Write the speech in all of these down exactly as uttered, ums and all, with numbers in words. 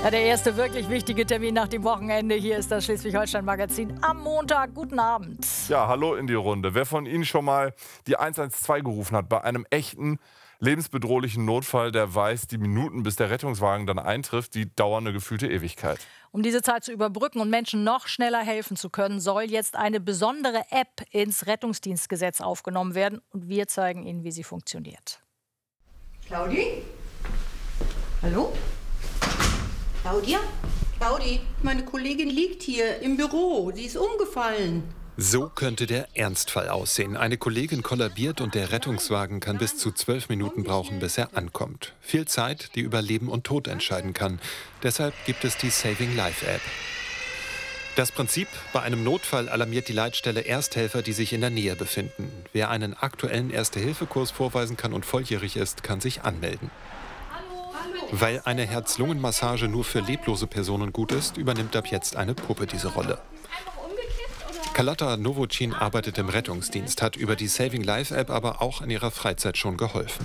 Ja, der erste wirklich wichtige Termin nach dem Wochenende. Hier ist das Schleswig-Holstein-Magazin am Montag. Guten Abend. Ja, hallo in die Runde. Wer von Ihnen schon mal die eins eins zwei gerufen hat bei einem echten, lebensbedrohlichen Notfall, der weiß, die Minuten, bis der Rettungswagen dann eintrifft, die dauern eine gefühlte Ewigkeit. Um diese Zeit zu überbrücken und Menschen noch schneller helfen zu können, soll jetzt eine besondere App ins Rettungsdienstgesetz aufgenommen werden. Und wir zeigen Ihnen, wie sie funktioniert. Claudi? Hallo? Claudia? Claudi, meine Kollegin liegt hier im Büro. Sie ist umgefallen. So könnte der Ernstfall aussehen. Eine Kollegin kollabiert und der Rettungswagen kann bis zu zwölf Minuten brauchen, bis er ankommt. Viel Zeit, die über Leben und Tod entscheiden kann. Deshalb gibt es die Saving Life App. Das Prinzip: Bei einem Notfall alarmiert die Leitstelle Ersthelfer, die sich in der Nähe befinden. Wer einen aktuellen Erste-Hilfe-Kurs vorweisen kann und volljährig ist, kann sich anmelden. Weil eine Herz-Lungen-Massage nur für leblose Personen gut ist, übernimmt ab jetzt eine Puppe diese Rolle. Carlotta Novocin arbeitet im Rettungsdienst, hat über die Saving Life App aber auch in ihrer Freizeit schon geholfen.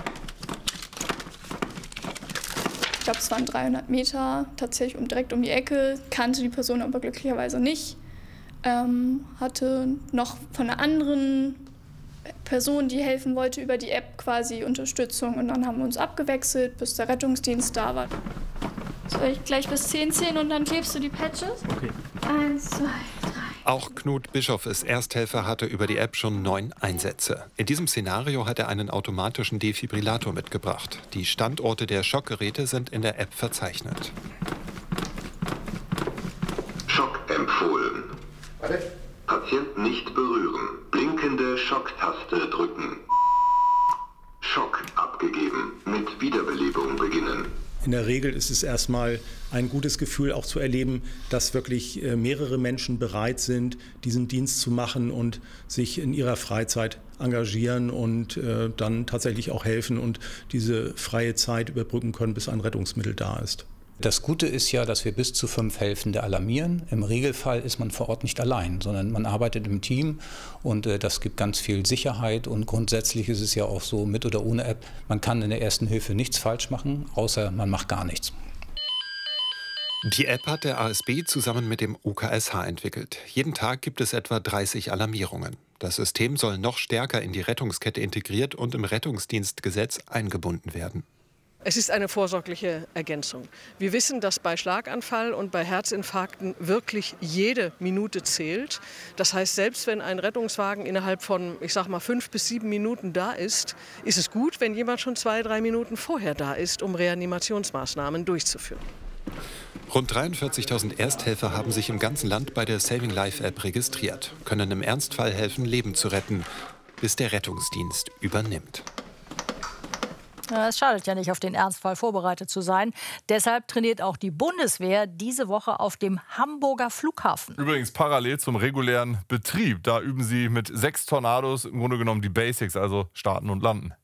Ich glaube, es waren dreihundert Meter, tatsächlich um, direkt um die Ecke, kannte die Person aber glücklicherweise nicht. Ähm, hatte noch von einer anderen Person, die helfen wollte, über die App quasi Unterstützung. Und dann haben wir uns abgewechselt, bis der Rettungsdienst da war. Soll ich gleich bis zehn zählen und dann klebst du die Patches? Okay. Eins, zwei, drei. Auch Knut Bischoff ist Ersthelfer, hatte über die App schon neun Einsätze. In diesem Szenario hat er einen automatischen Defibrillator mitgebracht. Die Standorte der Schockgeräte sind in der App verzeichnet. Schock empfohlen. Warte. Patient nicht berühren. Blinkende Schocktaste drücken. Schock abgegeben. Mit Wiederbelebung beginnen. In der Regel ist es erstmal ein gutes Gefühl, auch zu erleben, dass wirklich mehrere Menschen bereit sind, diesen Dienst zu machen und sich in ihrer Freizeit engagieren und äh, dann tatsächlich auch helfen und diese freie Zeit überbrücken können, bis ein Rettungsmittel da ist. Das Gute ist ja, dass wir bis zu fünf Helfende alarmieren. Im Regelfall ist man vor Ort nicht allein, sondern man arbeitet im Team und äh, das gibt ganz viel Sicherheit. Und grundsätzlich ist es ja auch so, mit oder ohne App, man kann in der Ersten Hilfe nichts falsch machen, außer man macht gar nichts. Die App hat der A S B zusammen mit dem U K S H entwickelt. Jeden Tag gibt es etwa dreißig Alarmierungen. Das System soll noch stärker in die Rettungskette integriert und im Rettungsdienstgesetz eingebunden werden. Es ist eine vorsorgliche Ergänzung. Wir wissen, dass bei Schlaganfall und bei Herzinfarkten wirklich jede Minute zählt. Das heißt, selbst wenn ein Rettungswagen innerhalb von, ich sag mal, fünf bis sieben Minuten da ist, ist es gut, wenn jemand schon zwei, drei Minuten vorher da ist, um Reanimationsmaßnahmen durchzuführen. Rund dreiundvierzigtausend Ersthelfer haben sich im ganzen Land bei der Saving Life App registriert, können im Ernstfall helfen, Leben zu retten, bis der Rettungsdienst übernimmt. Ja, es schadet ja nicht, auf den Ernstfall vorbereitet zu sein. Deshalb trainiert auch die Bundeswehr diese Woche auf dem Hamburger Flughafen. Übrigens parallel zum regulären Betrieb. Da üben sie mit sechs Tornados im Grunde genommen die Basics, also starten und landen.